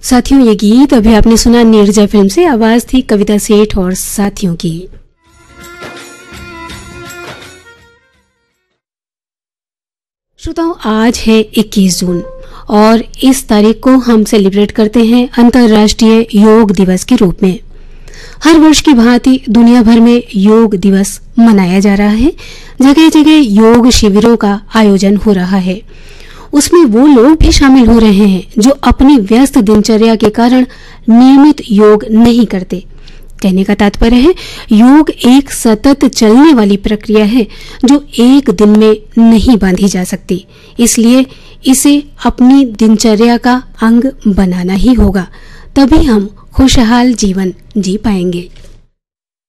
साथियों, ये गीत अभी आपने सुना नीरजा फिल्म से। आवाज थी कविता सेठ और साथियों की। श्रोताओं, आज है 21 जून और इस तारीख को हम सेलिब्रेट करते हैं अंतर्राष्ट्रीय योग दिवस के रूप में। हर वर्ष की भांति दुनिया भर में योग दिवस मनाया जा रहा है। जगह जगह योग शिविरों का आयोजन हो रहा है। उसमें वो लोग भी शामिल हो रहे हैं जो अपनी व्यस्त दिनचर्या के कारण नियमित योग नहीं करते। कहने का तात्पर्य है, योग एक सतत चलने वाली प्रक्रिया है जो एक दिन में नहीं बांधी जा सकती। इसलिए इसे अपनी दिनचर्या का अंग बनाना ही होगा, तभी हम खुशहाल जीवन जी पाएंगे।